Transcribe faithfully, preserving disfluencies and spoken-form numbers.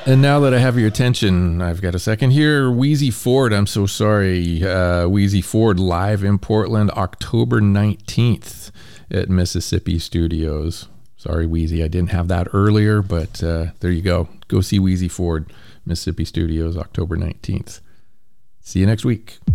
And now that I have your attention, I've got a second here. Wheezy Ford, I'm so sorry. Uh, Wheezy Ford live in Portland, October nineteenth at Mississippi Studios. Sorry, Wheezy, I didn't have that earlier, but uh, there you go. Go see Wheezy Ford, Mississippi Studios, October nineteenth. See you next week.